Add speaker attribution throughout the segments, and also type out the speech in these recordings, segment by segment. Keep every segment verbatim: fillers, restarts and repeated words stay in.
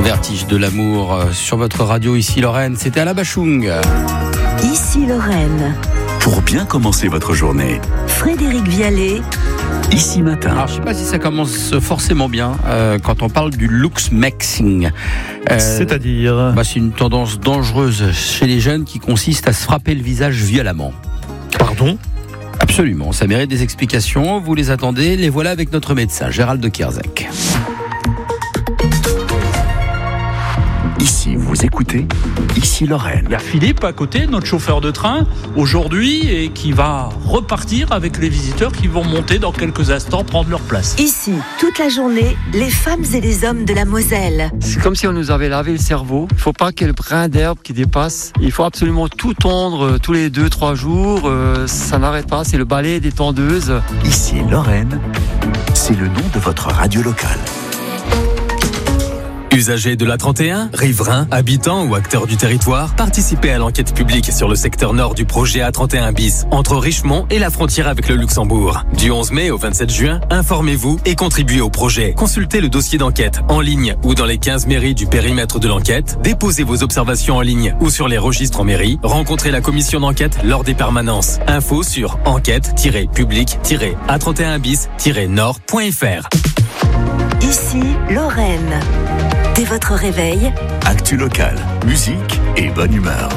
Speaker 1: Vertige de l'amour euh, sur votre radio, ici Lorraine, c'était à la Bachung.
Speaker 2: Ici Lorraine.
Speaker 3: Pour bien commencer votre journée.
Speaker 2: Frédéric Vialet.
Speaker 3: Ici matin.
Speaker 1: Alors je ne sais pas si ça commence forcément bien euh, quand on parle du looksmaxing.
Speaker 4: Euh, C'est-à-dire
Speaker 1: bah, c'est une tendance dangereuse chez les jeunes qui consiste à se frapper le visage violemment.
Speaker 4: Pardon ?
Speaker 1: Absolument, ça mérite des explications. Vous les attendez, les voilà avec notre médecin, Gérald de Kierzek.
Speaker 3: Ici, vous écoutez, ici Lorraine.
Speaker 5: Il y a Philippe à côté, notre chauffeur de train, aujourd'hui, et qui va repartir avec les visiteurs qui vont monter dans quelques instants, prendre leur place.
Speaker 2: Ici, toute la journée, les femmes et les hommes de la Moselle.
Speaker 6: C'est comme si on nous avait lavé le cerveau. Il ne faut pas qu'il y ait le brin d'herbe qui dépasse. Il faut absolument tout tondre tous les deux, trois jours. Euh, ça n'arrête pas, c'est le balai des tondeuses.
Speaker 3: Ici Lorraine, c'est le nom de votre radio locale.
Speaker 7: Usagers de l'A trente et un, riverains, habitants ou acteurs du territoire, participez à l'enquête publique sur le secteur nord du projet A trente et un bis, entre Richemont et la frontière avec le Luxembourg. Du onze mai au vingt-sept juin, informez-vous et contribuez au projet. Consultez le dossier d'enquête en ligne ou dans les quinze mairies du périmètre de l'enquête. Déposez vos observations en ligne ou sur les registres en mairie. Rencontrez la commission d'enquête lors des permanences. Info sur enquête tiret public tiret A trente et un bis tiret nord point f r.
Speaker 2: Ici Lorraine. Dès votre réveil,
Speaker 3: actu locale, musique et bonne humeur.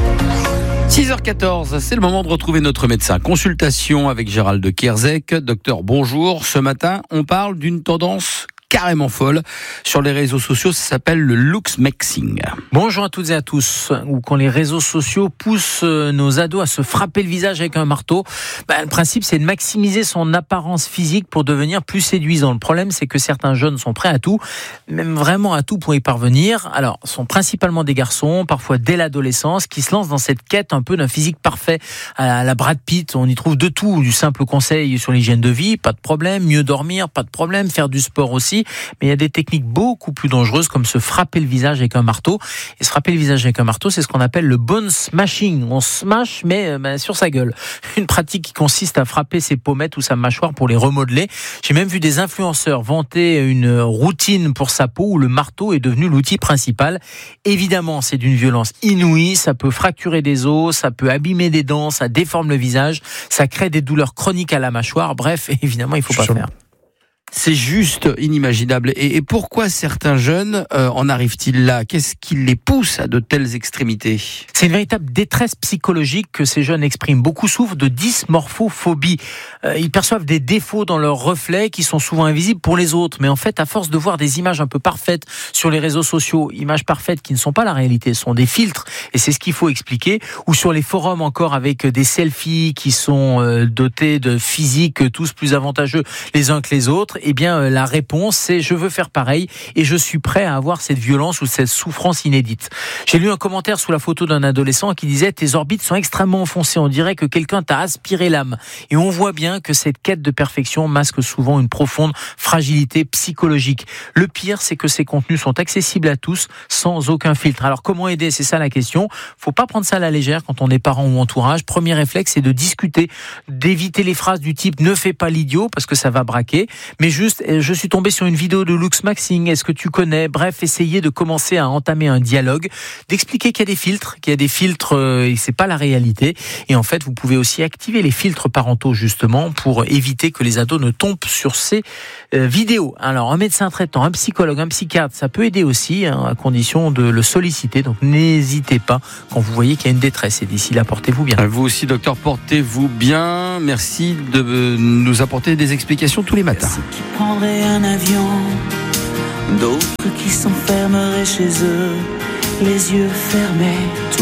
Speaker 1: six heures quatorze, c'est le moment de retrouver notre médecin. Consultation avec Gérald de Kierzek. Docteur, bonjour. Ce matin, on parle d'une tendance carrément folle sur les réseaux sociaux, ça s'appelle le looksmaxing.
Speaker 8: Bonjour à toutes et à tous. Ou quand les réseaux sociaux poussent nos ados à se frapper le visage avec un marteau, bah, le principe c'est de maximiser son apparence physique pour devenir plus séduisant. Le problème c'est que certains jeunes sont prêts à tout, même vraiment à tout pour y parvenir. Alors, sont principalement des garçons, parfois dès l'adolescence, qui se lancent dans cette quête un peu d'un physique parfait à la Brad Pitt. On y trouve de tout, du simple conseil sur l'hygiène de vie, pas de problème, mieux dormir, pas de problème, faire du sport aussi. Mais il y a des techniques beaucoup plus dangereuses comme se frapper le visage avec un marteau. Et se frapper le visage avec un marteau, c'est ce qu'on appelle le bone smashing. On smash, mais euh, ben, sur sa gueule. Une pratique qui consiste à frapper ses pommettes ou sa mâchoire pour les remodeler. J'ai même vu des influenceurs vanter une routine pour sa peau où le marteau est devenu l'outil principal. Évidemment, c'est d'une violence inouïe. Ça peut fracturer des os, ça peut abîmer des dents, ça déforme le visage, ça crée des douleurs chroniques à la mâchoire. Bref, évidemment, il ne faut pas faire.
Speaker 1: C'est juste inimaginable. Et, et pourquoi certains jeunes euh, en arrivent-ils là ? Qu'est-ce qui les pousse à de telles extrémités ?
Speaker 8: C'est une véritable détresse psychologique que ces jeunes expriment. Beaucoup souffrent de dysmorphophobie. Euh, ils perçoivent des défauts dans leurs reflets qui sont souvent invisibles pour les autres. Mais en fait, à force de voir des images un peu parfaites sur les réseaux sociaux, images parfaites qui ne sont pas la réalité, ce sont des filtres, et c'est ce qu'il faut expliquer, ou sur les forums encore avec des selfies qui sont euh, dotés de physiques tous plus avantageux les uns que les autres. Eh bien, la réponse, c'est je veux faire pareil et je suis prêt à avoir cette violence ou cette souffrance inédite. J'ai lu un commentaire sous la photo d'un adolescent qui disait « Tes orbites sont extrêmement enfoncées, on dirait que quelqu'un t'a aspiré l'âme ». Et on voit bien que cette quête de perfection masque souvent une profonde fragilité psychologique. Le pire, c'est que ces contenus sont accessibles à tous sans aucun filtre. Alors, comment aider ? C'est ça la question. Faut pas prendre ça à la légère quand on est parent ou entourage. Premier réflexe, c'est de discuter, d'éviter les phrases du type « Ne fais pas l'idiot » parce que ça va braquer. Mais juste, je suis tombé sur une vidéo de looksmaxing, est-ce que tu connais ? Bref, essayez de commencer à entamer un dialogue, d'expliquer qu'il y a des filtres, qu'il y a des filtres euh, et c'est pas la réalité. Et en fait, vous pouvez aussi activer les filtres parentaux justement pour éviter que les ados ne tombent sur ces euh, vidéos. Alors, un médecin traitant, un psychologue, un psychiatre, ça peut aider aussi, hein, à condition de le solliciter. Donc, n'hésitez pas quand vous voyez qu'il y a une détresse. Et d'ici là, portez-vous bien.
Speaker 1: Vous aussi, docteur, portez-vous bien. Merci de nous apporter des explications tous les matins.
Speaker 9: Merci. Qui prendraient un avion, d'autres qui s'enfermeraient chez eux, les yeux fermés.